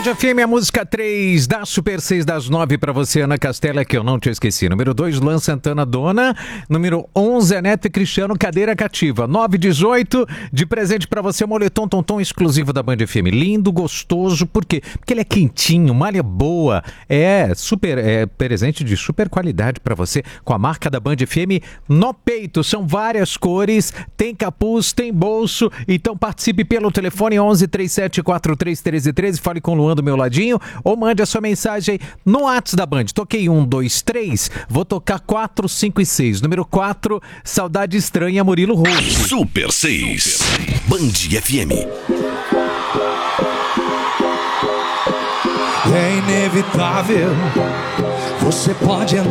Band FM, a música 3 da Super 6 das 9 pra você, Ana Castela, que eu não te esqueci. Número 2, Luan Santana, Dona. Número 11, Neto e Cristiano, Cadeira Cativa. 918, de presente pra você, moletom Tonton exclusivo da Band FM. Lindo, gostoso, por quê? Porque ele é quentinho, malha boa. É presente de super qualidade pra você, com a marca da Band FM no peito. São várias cores, tem capuz, tem bolso. Então participe pelo telefone 11 3743 1313, fale com o Luan do meu ladinho, ou mande a sua mensagem no WhatsApp da Band. Toquei 1, 2, 3, vou tocar 4, 5 e 6. Número 4, Saudade Estranha, Murilo Rose. Super 6, Band FM. É inevitável, você pode entrar